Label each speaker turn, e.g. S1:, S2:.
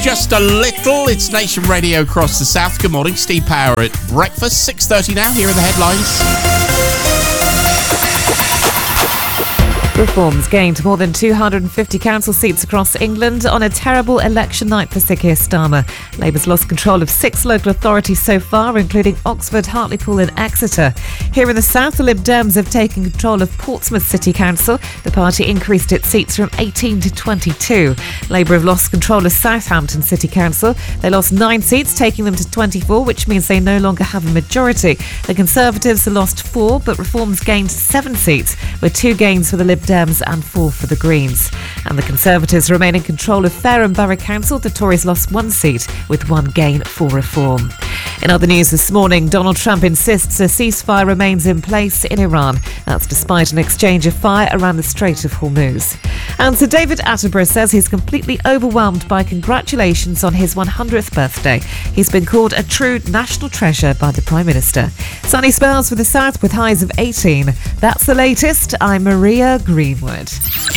S1: just a little. It's Nation Radio across the south. Good morning, Steve Power at breakfast. 6:30 now. Here are the headlines.
S2: Reforms gained more than 250 council seats across England on a terrible election night for Sir Keir Starmer. Labour's lost control of 6 local authorities so far, including Oxford, Hartlepool and Exeter. Here in the south, the Lib Dems have taken control of Portsmouth City Council. The party increased its seats from 18 to 22. Labour have lost control of Southampton City Council. They lost 9 seats, taking them to 24, which means they no longer have a majority. The Conservatives lost 4, but Reforms gained 7 seats, with 2 gains for the Lib Dems and 4 for the Greens. And the Conservatives remain in control of Fareham Borough Council. The Tories lost 1 seat, with 1 gain for Reform. In other news this morning, Donald Trump insists a ceasefire remains in place in Iran. That's despite an exchange of fire around the Strait of Hormuz. And Sir David Attenborough says he's completely overwhelmed by congratulations on his 100th birthday. He's been called a true national treasure by the Prime Minister. Sunny spells for the south with highs of 18. That's the latest. I'm Maria Greenwood.